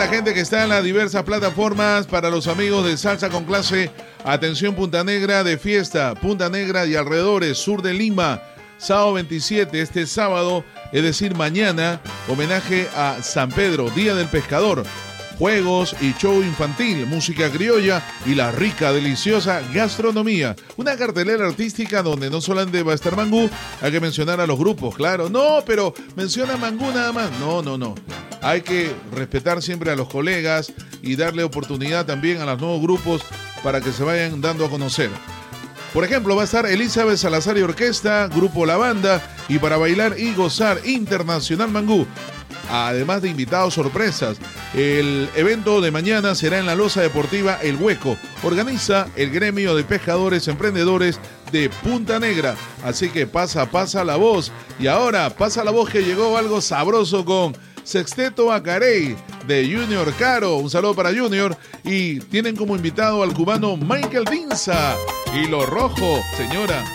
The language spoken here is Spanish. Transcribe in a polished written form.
la gente que está en las diversas plataformas, para los amigos de Salsa con Clase. Atención, Punta Negra de fiesta, Punta Negra y alrededores, sur de Lima, sábado 27, este sábado, es decir, mañana, homenaje a San Pedro, Día del Pescador. Juegos y show infantil, música criolla y la rica, deliciosa gastronomía. Una cartelera artística donde no solamente va a estar Mangú, hay que mencionar a los grupos, claro. No, pero menciona Mangú nada más. No. Hay que respetar siempre a los colegas y darle oportunidad también a los nuevos grupos para que se vayan dando a conocer. Por ejemplo, va a estar Elizabeth Salazar y Orquesta, Grupo La Banda y para bailar y gozar Internacional Mangú. Además de invitados sorpresas, el evento de mañana será en la loza deportiva El Hueco. Organiza el gremio de pescadores emprendedores de Punta Negra. Así que pasa la voz. Y ahora pasa la voz que llegó algo sabroso con Sexteto Acarey de Junior Caro. Un saludo para Junior. Y tienen como invitado al cubano Michael Dinza. Y lo rojo, señora.